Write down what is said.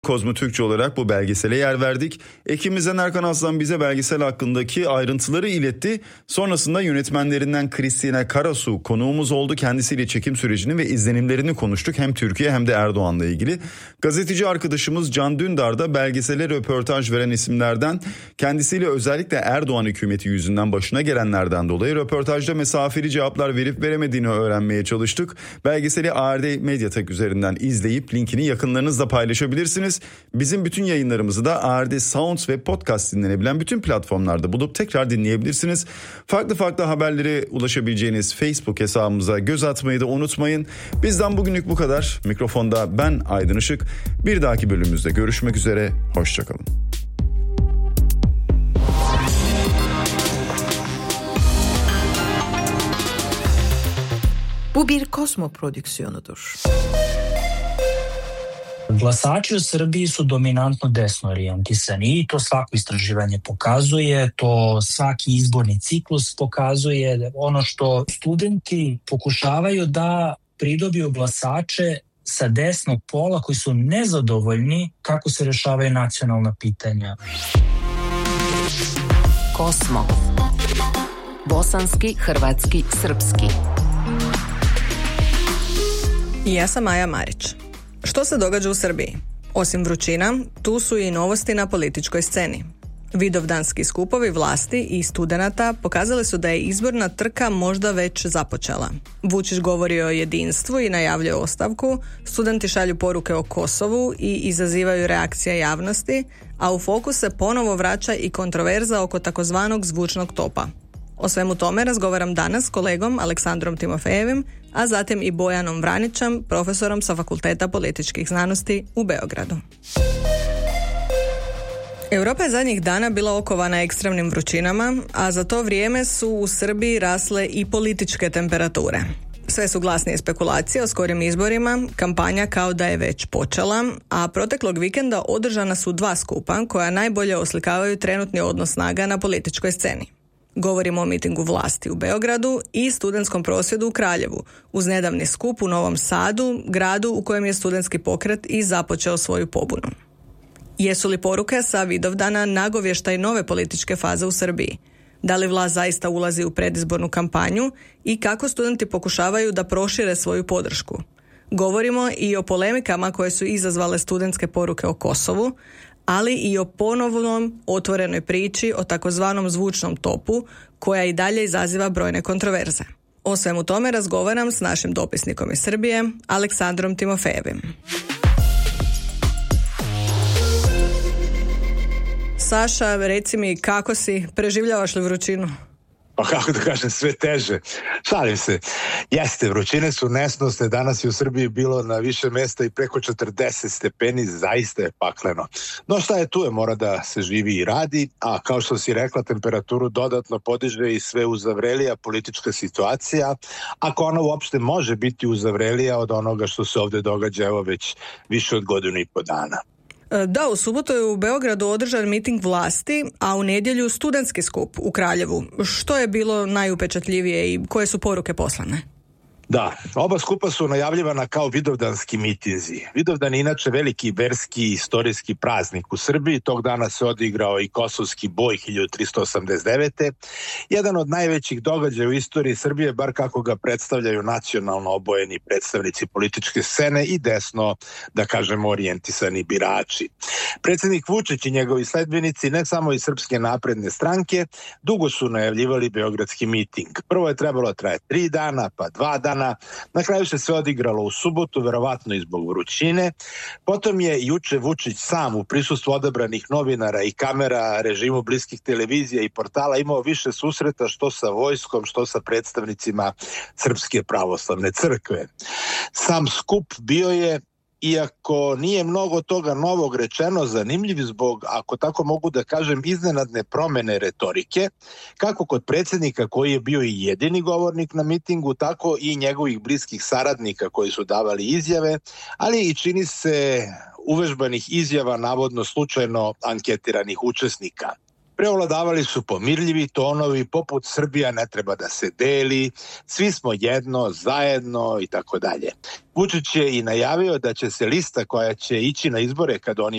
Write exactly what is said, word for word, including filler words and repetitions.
Kozmo Türkçe olarak bu belgesele yer verdik. Ekibimizden Erkan Aslan bize belgesel hakkındaki ayrıntıları iletti. Sonrasında yönetmenlerinden Kristina Karasu konuğumuz oldu. Kendisiyle çekim sürecini ve izlenimlerini konuştuk. Hem Türkiye hem de Erdoğan'la ilgili. Gazeteci arkadaşımız Can Dündar da belgesele röportaj veren isimlerden, kendisiyle özellikle Erdoğan hükümeti yüzünden başına gelenlerden dolayı röportajda mesafeli cevaplar verip veremediğini öğrenmeye çalıştık. Belgeseli A R D Medyatek üzerinden izleyip linkini yakınlarınızla paylaşabilirsiniz. Bizim bütün yayınlarımızı da A R D Sounds ve podcast dinlenebilen bütün platformlarda bulup tekrar dinleyebilirsiniz. Farklı farklı haberlere ulaşabileceğiniz Facebook hesabımıza göz atmayı da unutmayın. Bizden bugünlük bu kadar. Mikrofonda ben Aydın Işık. Bir dahaki bölümümüzde görüşmek üzere. Hoşçakalın. Bu bir Kozmo prodüksiyonudur. Glasači u Srbiji su dominantno desno orijentisani i to svako istraživanje pokazuje, to svaki izborni ciklus pokazuje. Ono što studenti pokušavaju da pridobiju glasače sa desnog pola koji su nezadovoljni kako se rešavaju nacionalna pitanja. Kozmo. Bosanski, hrvatski, srpski. Ja sam Maja Marić. Što se događa u Srbiji? Osim vrućina, tu su i novosti na političkoj sceni. Vidovdanski skupovi vlasti i studenata pokazali su da je izborna trka možda već započela. Vučić govori o jedinstvu i najavljuje ostavku, studenti šalju poruke o Kosovu i izazivaju reakcije javnosti, a u fokus se ponovo vraća i kontroverza oko takozvanog zvučnog topa. O svemu tome razgovaram danas s kolegom Aleksandrom Timofejevim, a zatim i Bojanom Vranićem, profesorom sa Fakulteta političkih znanosti u Beogradu. Europa je zadnjih dana bila okovana ekstremnim vrućinama, a za to vrijeme su u Srbiji rasle i političke temperature. Sve su glasnije spekulacije o skorim izborima, kampanja kao da je već počela, a proteklog vikenda održana su dva skupa koja najbolje oslikavaju trenutni odnos snaga na političkoj sceni. Govorimo o mitingu vlasti u Beogradu i studentskom prosvjedu u Kraljevu, uz nedavni skup u Novom Sadu, gradu u kojem je studentski pokret i započeo svoju pobunu. Jesu li poruke sa Vidovdana nagovještaj nove političke faze u Srbiji? Da li vlast zaista ulazi u predizbornu kampanju i kako studenti pokušavaju da prošire svoju podršku? Govorimo i o polemikama koje su izazvale studentske poruke o Kosovu, ali i o ponovnom otvorenoj priči o takozvanom zvučnom topu, koja i dalje izaziva brojne kontroverze. O svemu tome razgovaram s našim dopisnikom iz Srbije, Aleksandrom Timofejevim. Saša, reci mi, kako si, preživljavaš li vrućinu? Pa kako da kažem, sve teže. Šalim se. Jeste, vrućine su nesnosne. Danas je u Srbiji bilo na više mjesta i preko četrdeset stepeni. Zaista je pakleno. No šta je tu je, mora da se živi i radi. A kao što si rekla, temperaturu dodatno podiže i sve uzavrelija politička situacija. Ako ona uopšte može biti uzavrelija od onoga što se ovdje događa evo već više od godinu i po dana. Da, u subotu je u Beogradu održan miting vlasti, a u nedjelju studentski skup u Kraljevu. Što je bilo najupečatljivije i koje su poruke poslane? Da, oba skupa su najavljivana kao vidovdanski mitinzi. Vidovdan je inače veliki verski istorijski praznik u Srbiji. Tog dana se odigrao i Kosovski boj hiljadu tristo osamdeset devete. Jedan od najvećih događaja u istoriji Srbije, bar kako ga predstavljaju nacionalno obojeni predstavnici političke scene i desno, da kažemo, orijentisani birači. Predsjednik Vučić i njegovi sledbenici, ne samo iz Srpske napredne stranke, dugo su najavljivali beogradski miting. Prvo je trebalo trajati tri dana, pa dva dana. Na kraju se sve odigralo u subotu, verovatno i zbog vrućine. Potom je juče Vučić sam u prisustvu odabranih novinara i kamera režimu bliskih televizija i portala imao više susreta što sa vojskom, što sa predstavnicima Srpske pravoslavne crkve. Sam skup bio je, iako nije mnogo toga novog rečeno, zanimljiv zbog, ako tako mogu da kažem, iznenadne promene retorike, kako kod predsjednika koji je bio i jedini govornik na mitingu, tako i njegovih bliskih saradnika koji su davali izjave, ali i čini se uvežbanih izjava navodno slučajno anketiranih učesnika. Preovladavali su pomirljivi tonovi poput Srbija ne treba da se deli, svi smo jedno, zajedno i tako dalje. Vučić je i najavio da će se lista koja će ići na izbore kad oni